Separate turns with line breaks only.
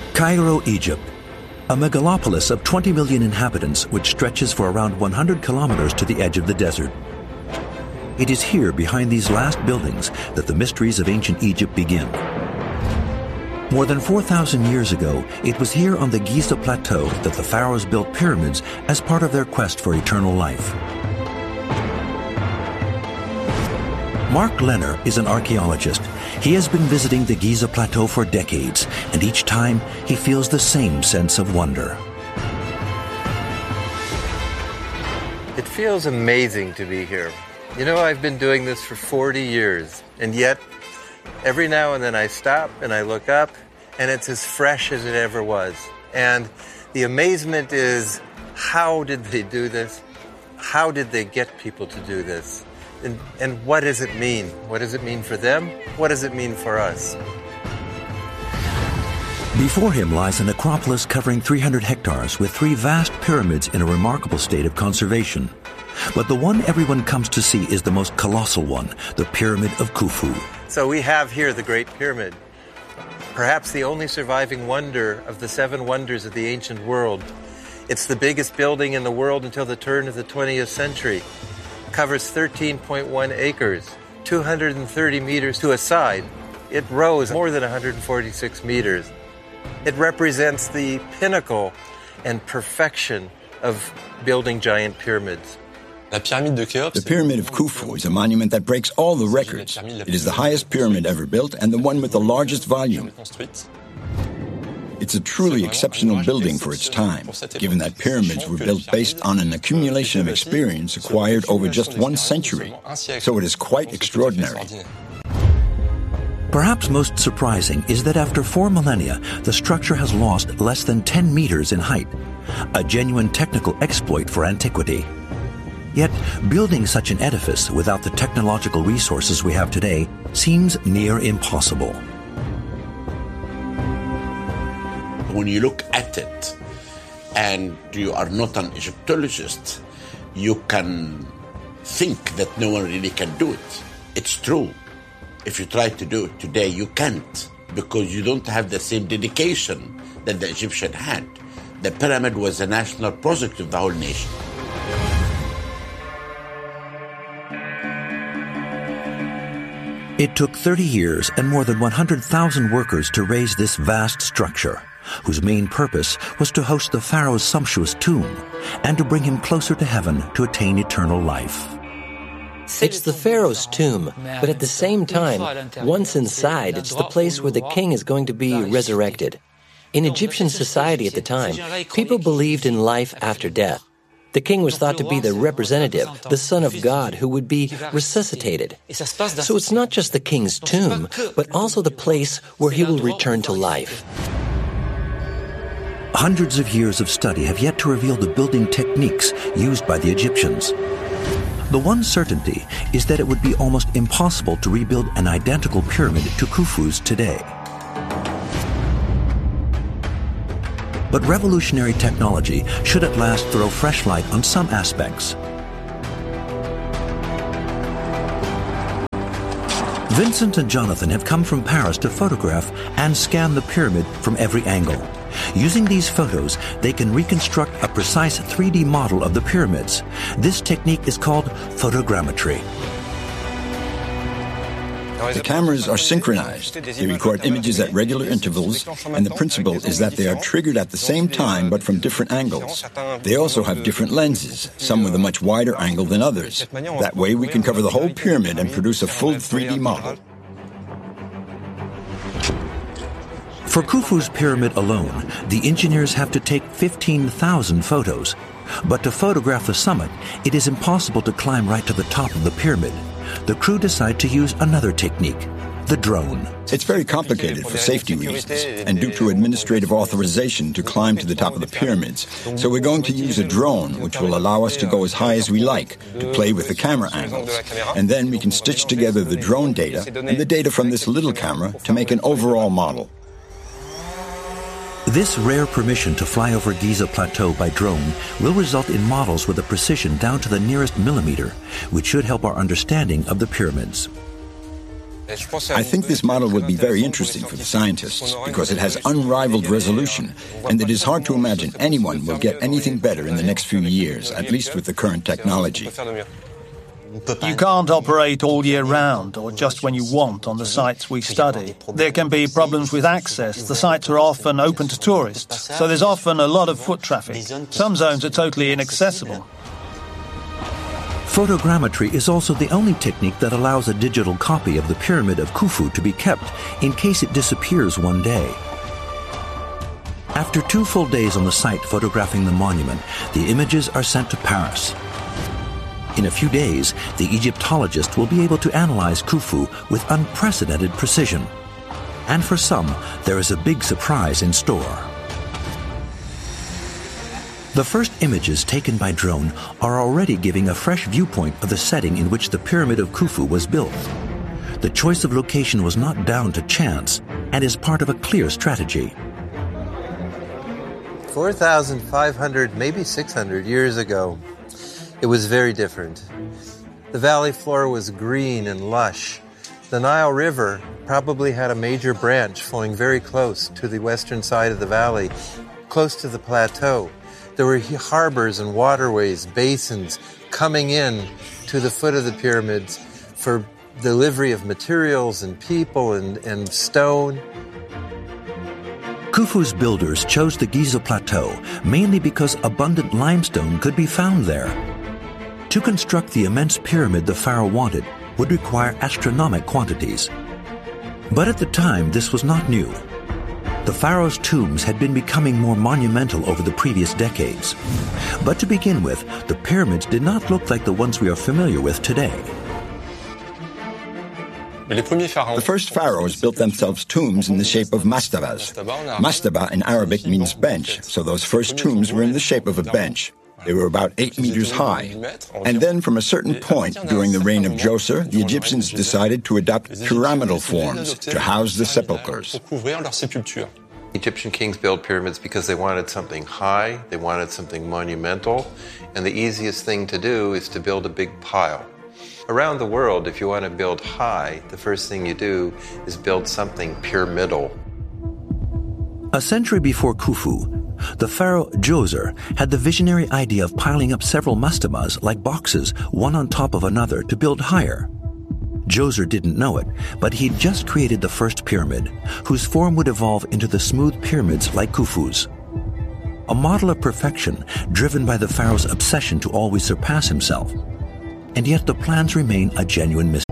Cairo, Egypt, a megalopolis of 20 million inhabitants which stretches for around 100 kilometers to the edge of the desert. It is here, behind these last buildings, that the mysteries of ancient Egypt begin. More than 4,000 years ago, it was here on the Giza Plateau that the pharaohs built pyramids as part of their quest for eternal life. Mark Lenner is an archaeologist. He has been visiting the Giza Plateau for decades, and each time he feels the same sense of wonder.
It feels amazing to be here. You know, I've been doing this for 40 years, and yet every now and then I stop and I look up, and it's as fresh as it ever was. And the amazement is, how did they do this? How did they get people to do this? And what does it mean? What does it mean for them? What does it mean for us?
Before him lies a necropolis covering 300 hectares with 3 vast pyramids in a remarkable state of conservation. But the one everyone comes to see is the most colossal one, the Pyramid of Khufu.
So we have here the Great Pyramid, perhaps the only surviving wonder of the 7 wonders of the ancient world. It's the biggest building in the world until the turn of the 20th century. Covers 13.1 acres, 230 meters to a side. It rose more than 146 meters. It represents the pinnacle and perfection of building giant pyramids.
The Pyramid of Khufu is a monument that breaks all the records. It is the highest pyramid ever built and the one with the largest volume. It's a truly exceptional building for its time, given that pyramids were built based on an accumulation of experience acquired over just 1 century. So it is quite extraordinary.
Perhaps most surprising is that after 4 millennia, the structure has lost less than 10 meters in height, a genuine technical exploit for antiquity. Yet, building such an edifice without the technological resources we have today seems near impossible.
When you look at it and you are not an Egyptologist, you can think that no one really can do it. It's true. If you try to do it today, you can't, because you don't have the same dedication that the Egyptian had. The pyramid was a national project of the whole nation.
It took 30 years and more than 100,000 workers to raise this vast structure, whose main purpose was to host the pharaoh's sumptuous tomb and to bring him closer to heaven to attain eternal life.
It's the pharaoh's tomb, but at the same time, once inside, it's the place where the king is going to be resurrected. In Egyptian society at the time, people believed in life after death. The king was thought to be the representative, the son of God, who would be resuscitated. So it's not just the king's tomb, but also the place where he will return to life.
Hundreds of years of study have yet to reveal the building techniques used by the Egyptians. The one certainty is that it would be almost impossible to rebuild an identical pyramid to Khufu's today. But revolutionary technology should at last throw fresh light on some aspects. Vincent and Jonathan have come from Paris to photograph and scan the pyramid from every angle. Using these photos, they can reconstruct a precise 3D model of the pyramids. This technique is called photogrammetry.
The cameras are synchronized. They record images at regular intervals, and the principle is that they are triggered at the same time but from different angles. They also have different lenses, some with a much wider angle than others. That way we can cover the whole pyramid and produce a full 3D model.
For Khufu's pyramid alone, the engineers have to take 15,000 photos. But to photograph the summit, it is impossible to climb right to the top of the pyramid. The crew decide to use another technique, the drone.
It's very complicated for safety reasons and due to administrative authorization to climb to the top of the pyramids. So we're going to use a drone, which will allow us to go as high as we like, to play with the camera angles. And then we can stitch together the drone data and the data from this little camera to make an overall model.
This rare permission to fly over Giza Plateau by drone will result in models with a precision down to the nearest millimeter, which should help our understanding of the pyramids.
I think this model will be very interesting for the scientists because it has unrivaled resolution, and it is hard to imagine anyone will get anything better in the next few years, at least with the current technology.
You can't operate all year round or just when you want on the sites we study. There can be problems with access. The sites are often open to tourists, so there's often a lot of foot traffic. Some zones are totally inaccessible.
Photogrammetry is also the only technique that allows a digital copy of the Pyramid of Khufu to be kept in case it disappears one day. After 2 full days on the site photographing the monument, the images are sent to Paris. In a few days, the Egyptologist will be able to analyze Khufu with unprecedented precision. And for some, there is a big surprise in store. The first images taken by drone are already giving a fresh viewpoint of the setting in which the Pyramid of Khufu was built. The choice of location was not down to chance and is part of a clear strategy.
4,500, maybe 600 years ago, it was very different. The valley floor was green and lush. The Nile River probably had a major branch flowing very close to the western side of the valley, close to the plateau. There were harbors and waterways, basins coming in to the foot of the pyramids for delivery of materials and people and stone.
Khufu's builders chose the Giza Plateau mainly because abundant limestone could be found there. To construct the immense pyramid the pharaoh wanted would require astronomical quantities. But at the time, this was not new. The pharaoh's tombs had been becoming more monumental over the previous decades. But to begin with, the pyramids did not look like the ones we are familiar with today.
The first pharaohs built themselves tombs in the shape of mastabas. Mastaba in Arabic means bench, so those first tombs were in the shape of a bench. They were about 8 meters high. And then from a certain point during the reign of Djoser, the Egyptians decided to adopt pyramidal forms to house the sepulchres.
Egyptian kings built pyramids because they wanted something high, they wanted something monumental, and the easiest thing to do is to build a big pile. Around the world, if you want to build high, the first thing you do is build something pyramidal.
A century before Khufu, the pharaoh Djoser had the visionary idea of piling up several mastabas like boxes, one on top of another, to build higher. Djoser didn't know it, but he'd just created the first pyramid, whose form would evolve into the smooth pyramids like Khufu's. A model of perfection driven by the pharaoh's obsession to always surpass himself. And yet the plans remain a genuine mystery.